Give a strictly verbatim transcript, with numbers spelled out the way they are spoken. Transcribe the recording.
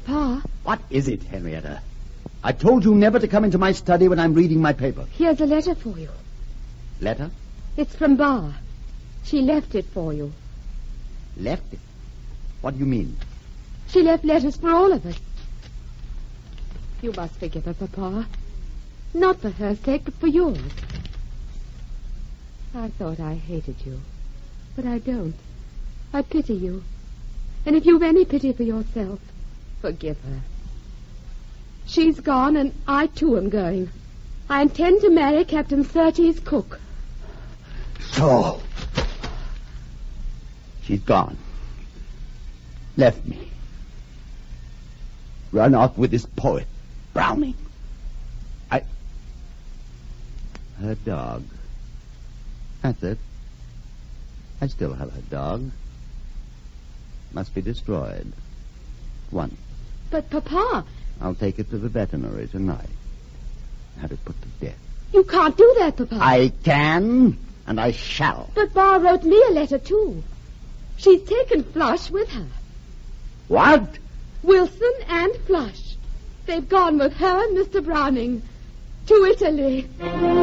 Papa. What is it, Henrietta? I told you never to come into my study when I'm reading my paper. Here's a letter for you. Letter? It's from Bar. She left it for you. Left it? What do you mean? She left letters for all of us. You must forgive her, Papa. Not for her sake, but for yours. I thought I hated you, but I don't. I pity you. And if you've any pity for yourself, forgive her. She's gone, and I, too, am going. I intend to marry Captain Surtees' cook. So, she's gone. Left me. Run off with this poet, Browning. I... Her dog. That's it. I still have her dog. Must be destroyed. One. But, Papa... I'll take it to the veterinary tonight. Have it put to death. You can't do that, Papa. I can, and I shall. But Bar wrote me a letter, too. She's taken Flush with her. What? Wilson and Flush. They've gone with her and Mister Browning to Italy.